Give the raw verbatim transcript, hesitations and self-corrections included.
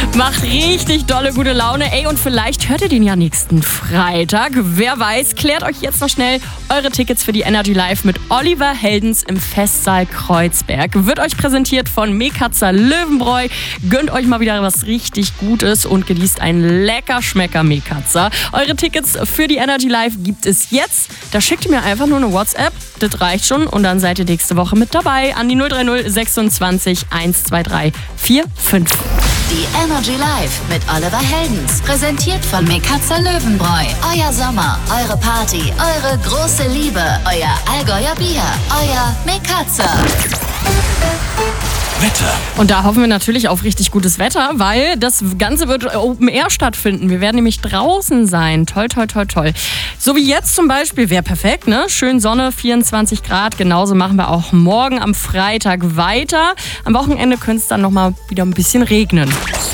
Macht richtig dolle gute Laune. Ey, und vielleicht hört ihr den ja nächsten Freitag. Wer weiß, klärt euch jetzt noch schnell eure Tickets für die Energy Live mit Oliver Heldens im Festsaal Kreuzberg. Wird euch präsentiert von Mekatzer Löwenbräu. Gönnt euch mal wieder was richtig Gutes und genießt einen lecker Schmecker Mekatzer. Eure Tickets für die Energy Live gibt es jetzt. Da schickt ihr mir einfach nur eine WhatsApp. Das reicht schon und dann seid ihr nächste Woche mit dabei an die null drei null sechsundzwanzig eins zwei drei vier fünf. Die Energy Live mit Oliver Heldens. Präsentiert von Mekatzer Löwenbräu. Euer Sommer, eure Party, eure große Liebe, euer Allgäuer Bier, euer Mekatzer. Wetter. Und da hoffen wir natürlich auf richtig gutes Wetter, weil das Ganze wird Open Air stattfinden. Wir werden nämlich draußen sein. Toll, toll, toll, toll. So wie jetzt zum Beispiel, wäre perfekt, ne? Schön Sonne, vierundzwanzig Grad. Genauso machen wir auch morgen am Freitag weiter. Am Wochenende könnte es dann nochmal wieder ein bisschen regnen.